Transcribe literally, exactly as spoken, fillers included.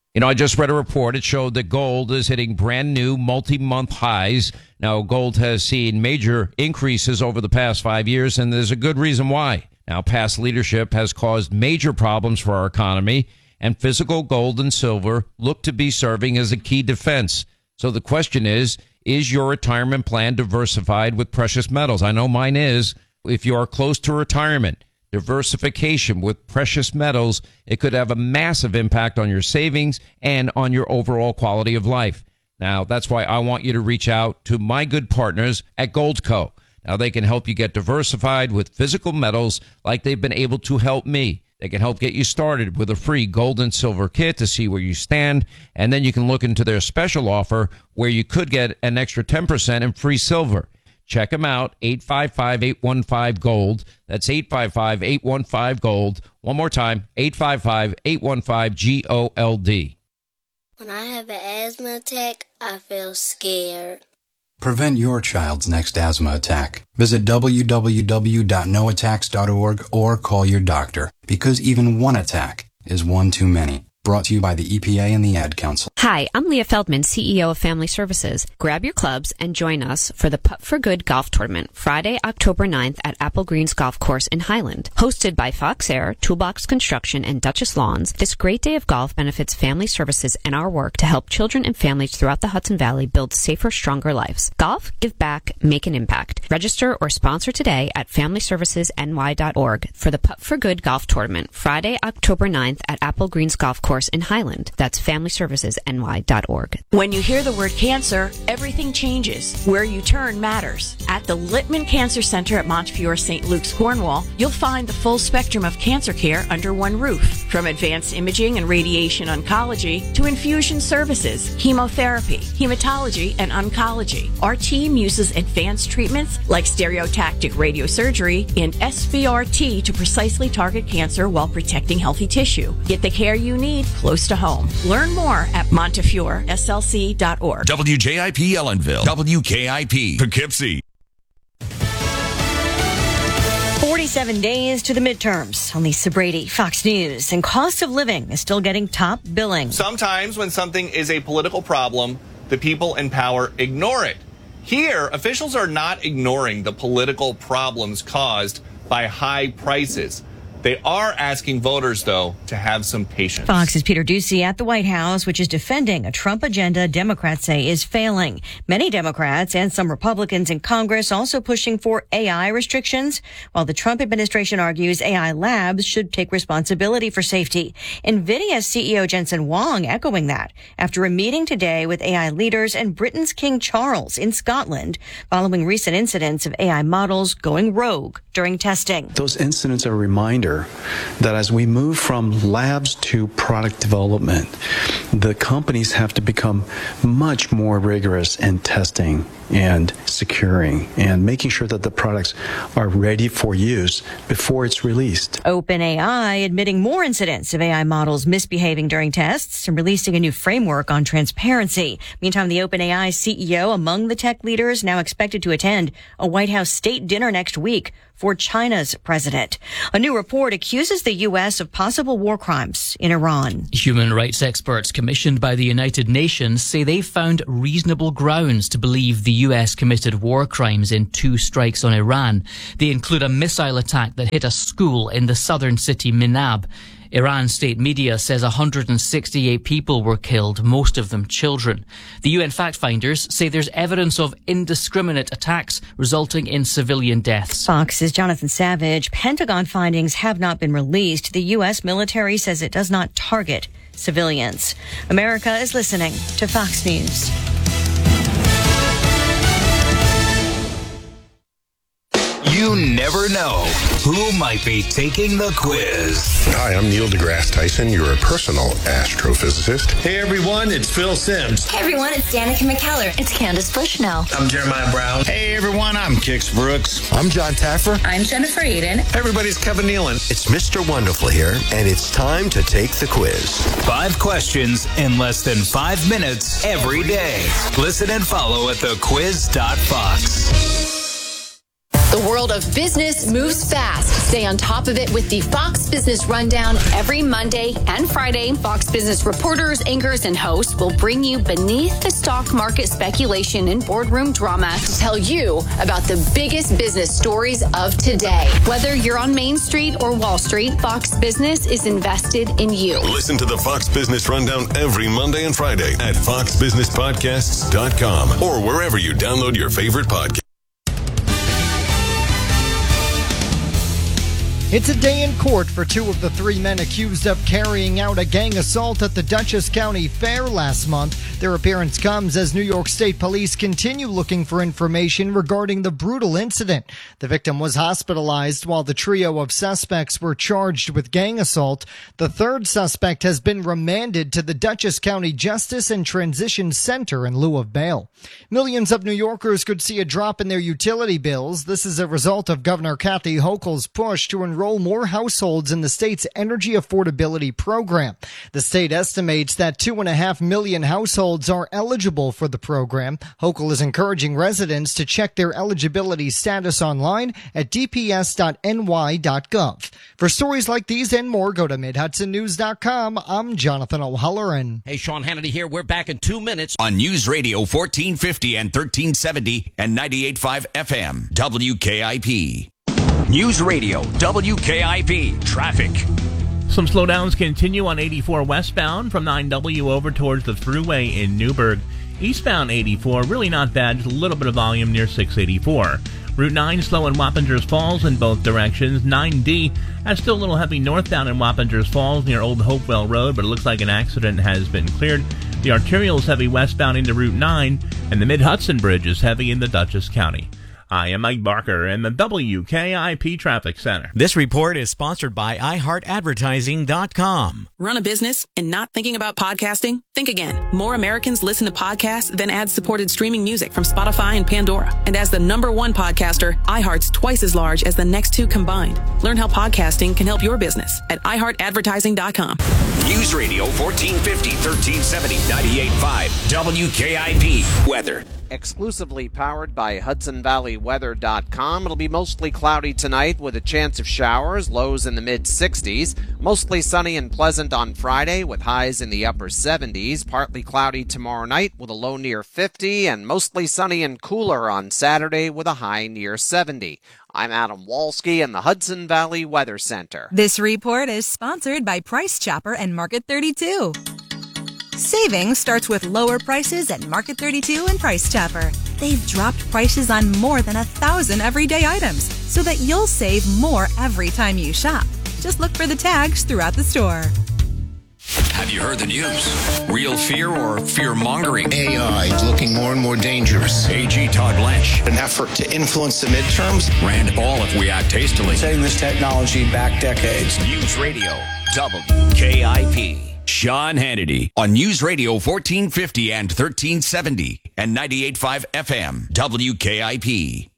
You know, I just read a report. It showed that gold is hitting brand new multi-month highs. Now, gold has seen major increases over the past five years, and there's a good reason why. Now, past leadership has caused major problems for our economy, and physical gold and silver look to be serving as a key defense. So the question is, is your retirement plan diversified with precious metals? I know mine is. If you are close to retirement, diversification with precious metals, it could have a massive impact on your savings and on your overall quality of life. Now, that's why I want you to reach out to my good partners at Goldco. Now, they can help you get diversified with physical metals like they've been able to help me. They can help get you started with a free gold and silver kit to see where you stand, and then you can look into their special offer where you could get an extra ten percent in free silver. Check them out, eight five five, eight one five, GOLD. That's eight five five, eight one five, GOLD. One more time, eight five five, eight one five, G O L D. When I have an asthma attack, I feel scared. Prevent your child's next asthma attack. Visit w w w dot no attacks dot org or call your doctor, because even one attack is one too many. Brought to you by the E P A and the Ad Council. Hi, I'm Leah Feldman, C E O of Family Services. Grab your clubs and join us for the Putt for Good Golf Tournament, Friday, October ninth at Apple Greens Golf Course in Highland. Hosted by Fox Air, Toolbox Construction, and Duchess Lawns, this great day of golf benefits Family Services and our work to help children and families throughout the Hudson Valley build safer, stronger lives. Golf, give back, make an impact. Register or sponsor today at family services n y dot org for the Putt for Good Golf Tournament, Friday, October ninth at Apple Greens Golf Course in Highland. That's family services n y dot org. When you hear the word cancer, everything changes. Where you turn matters. At the Littman Cancer Center at Montefiore Saint Luke's, Cornwall, you'll find the full spectrum of cancer care under one roof. From advanced imaging and radiation oncology to infusion services, chemotherapy, hematology, and oncology. Our team uses advanced treatments like stereotactic radiosurgery and S B R T to precisely target cancer while protecting healthy tissue. Get the care you need close to home. Learn more at montefiore s l c dot org. W J I P Ellenville. W K I P Poughkeepsie. forty-seven days to the midterms. On Lisa Brady, Fox News. And cost of living is still getting top billing. Sometimes when something is a political problem, the people in power ignore it. Here, officials are not ignoring the political problems caused by high prices. They are asking voters, though, to have some patience. Fox's Peter Doocy at the White House, which is defending a Trump agenda Democrats say is failing. Many Democrats and some Republicans in Congress also pushing for A I restrictions, while the Trump administration argues A I labs should take responsibility for safety. NVIDIA C E O Jensen Huang echoing that after a meeting today with A I leaders and Britain's King Charles in Scotland following recent incidents of A I models going rogue during testing. Those incidents are a reminder that as we move from labs to product development, the companies have to become much more rigorous in testing and securing and making sure that the products are ready for use before it's released. OpenAI admitting more incidents of A I models misbehaving during tests and releasing a new framework on transparency. Meantime, the OpenAI C E O among the tech leaders now expected to attend a White House state dinner next week for China's president. A new report accuses the U S of possible war crimes in Iran. Human rights experts commissioned by the United Nations say they've found reasonable grounds to believe the U S committed war crimes in two strikes on Iran. They include a missile attack that hit a school in the southern city Minab. Iran state media says one hundred sixty-eight people were killed, most of them children. The U N fact-finders say there's evidence of indiscriminate attacks resulting in civilian deaths. Fox's Jonathan Savage. Pentagon findings have not been released. The U S military says it does not target civilians. America is listening to Fox News. You never know who might be taking the quiz. Hi, I'm Neil deGrasse Tyson, your personal astrophysicist. Hey everyone, it's Phil Sims. Hey everyone, it's Danica McKellar. It's Candace Bushnell. I'm Jeremiah Brown. Hey everyone, I'm Kix Brooks. I'm John Taffer. I'm Jennifer Eden. Everybody's Kevin Nealon. It's Mister Wonderful here, and it's time to take the quiz. Five questions in less than five minutes every day. Listen and follow at the quiz dot fox. The The world of business moves fast. Stay on top of it with the Fox Business Rundown every Monday and Friday. Fox Business reporters, anchors, and hosts will bring you beneath the stock market speculation and boardroom drama to tell you about the biggest business stories of today. Whether you're on Main Street or Wall Street, Fox Business is invested in you. Listen to the Fox Business Rundown every Monday and Friday at fox business podcasts dot com or wherever you download your favorite podcast. It's a day in court for two of the three men accused of carrying out a gang assault at the Dutchess County Fair last month. Their appearance comes as New York State Police continue looking for information regarding the brutal incident. The victim was hospitalized while the trio of suspects were charged with gang assault. The third suspect has been remanded to the Dutchess County Justice and Transition Center in lieu of bail. Millions of New Yorkers could see a drop in their utility bills. This is a result of Governor Kathy Hochul's push to enroll enroll more households in the state's energy affordability program. The state estimates that two and a half million households are eligible for the program. Hochul is encouraging residents to check their eligibility status online at d p s dot n y dot gov. For stories like these and more, go to mid hudson news dot com. I'm Jonathan O'Halloran. Hey, Sean Hannity here. We're back in two minutes on News Radio fourteen fifty and thirteen seventy and ninety-eight point five F M, W K I P. News Radio, W K I P, traffic. Some slowdowns continue on eighty-four westbound from nine W over towards the Thruway in Newburgh. Eastbound eighty-four, really not bad, just a little bit of volume near six eighty-four. Route nine slow in Wappingers Falls in both directions. nine D, that's still a little heavy northbound in Wappingers Falls near Old Hopewell Road, but it looks like an accident has been cleared. The arterial is heavy westbound into Route nine, and the Mid-Hudson Bridge is heavy into Dutchess County. I am Mike Barker in the W K I P Traffic Center. This report is sponsored by i heart advertising dot com. Run a business and not thinking about podcasting? Think again. More Americans listen to podcasts than ad-supported streaming music from Spotify and Pandora. And as the number one podcaster, iHeart's twice as large as the next two combined. Learn how podcasting can help your business at i heart advertising dot com. News Radio fourteen fifty, thirteen seventy, ninety-eight point five, W K I P. Weather. Exclusively powered by Hudson Valley Weather dot com. It'll be mostly cloudy tonight with a chance of showers, lows in the mid sixties. Mostly sunny and pleasant on Friday with highs in the upper seventies. Partly cloudy tomorrow night with a low near fifty, and mostly sunny and cooler on Saturday with a high near seventy. I'm Adam Walski in the Hudson Valley Weather Center. This report is sponsored by Price Chopper and Market thirty-two. Savings starts with lower prices at Market thirty-two and Price Chopper. They've dropped prices on more than a thousand everyday items so that you'll save more every time you shop. Just look for the tags throughout the store. Have you heard the news? Real fear or fear-mongering? A I is looking more and more dangerous. A G Todd Blanche. An effort to influence the midterms. Rand Paul if we act hastily. Setting this technology back decades. News Radio, W K I P. Sean Hannity on News Radio fourteen fifty and thirteen seventy and ninety-eight point five F M, W K I P.